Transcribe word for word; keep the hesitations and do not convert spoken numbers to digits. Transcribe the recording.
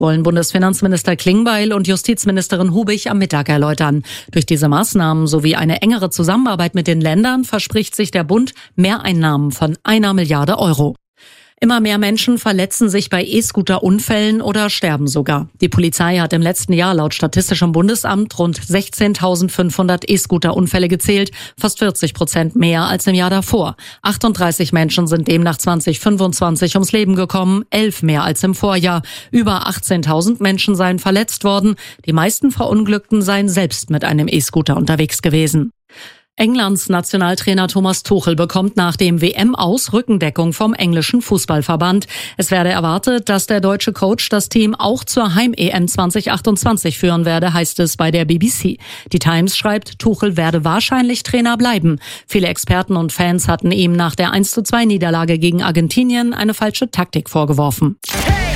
wollen Bundesfinanzminister Klingbeil und Justizministerin Hubig am Mittag erläutern. Durch diese Maßnahmen sowie eine engere Zusammenarbeit mit den Ländern verspricht sich der Bund Mehreinnahmen von einer Milliarde Euro. Immer mehr Menschen verletzen sich bei E-Scooter-Unfällen oder sterben sogar. Die Polizei hat im letzten Jahr laut Statistischem Bundesamt rund sechzehntausendfünfhundert E-Scooter-Unfälle gezählt, fast vierzig Prozent mehr als im Jahr davor. achtunddreißig Menschen sind demnach zwanzig fünfundzwanzig ums Leben gekommen, elf mehr als im Vorjahr. Über achtzehntausend Menschen seien verletzt worden. Die meisten Verunglückten seien selbst mit einem E-Scooter unterwegs gewesen. Englands Nationaltrainer Thomas Tuchel bekommt nach dem W M-Aus Rückendeckung vom englischen Fußballverband. Es werde erwartet, dass der deutsche Coach das Team auch zur Heim-E M zwanzig achtundzwanzig führen werde, heißt es bei der B B C. Die Times schreibt, Tuchel werde wahrscheinlich Trainer bleiben. Viele Experten und Fans hatten ihm nach der eins zu zwei Niederlage gegen Argentinien eine falsche Taktik vorgeworfen. Hey!